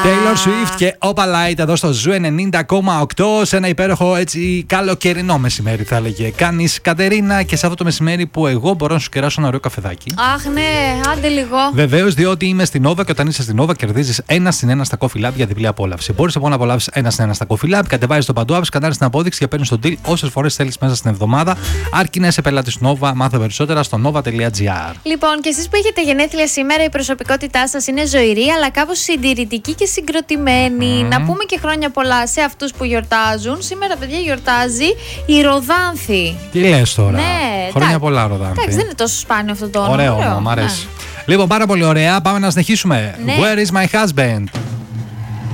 Taylor Swift και Opa Light εδώ στο Ζου 90,8 σε ένα υπέροχο έτσι καλοκαιρινό μεσημέρι, θα έλεγε κανείς, Κατερίνα, και σε αυτό το μεσημέρι που εγώ μπορώ να σου κεράσω ένα ωραίο καφεδάκι. Αχ, ναι, άντε λίγο. Βεβαίως, διότι είμαι στην Nova και όταν είσαι στην Nova κερδίζεις 1 συν 1 στα Coffee Lab για διπλή απόλαυση. Μπορείς λοιπόν να απολαύσεις 1 συν 1 στα Coffee Lab, κατεβάζεις το παντού app, σκανάρεις την απόδειξη και παίρνεις τον deal όσες φορές θέλεις μέσα στην εβδομάδα. Αρκεί να είσαι πελάτης Nova, μάθε περισσότερα στο nova.gr. Λοιπόν, και εσείς που έχετε γενέθλια σήμερα, η προσωπικότητά σας είναι ζωηρή, αλλά κάπως συντηρητική και συγκροτημένη. Να πούμε και χρόνια πολλά σε αυτούς που γιορτάζουν. Σήμερα, παιδιά, γιορτάζει η Ροδάνθη. Τι λες τώρα? Ναι, χρόνια πολλά, Ροδάνθη. Εντάξει, δεν είναι τόσο σπάνιο αυτό το όνομα. Ωραίο όνομα, μ' αρέσει. Λοιπόν, πάρα πολύ ωραία. Πάμε να συνεχίσουμε. Ναι. Where is my husband?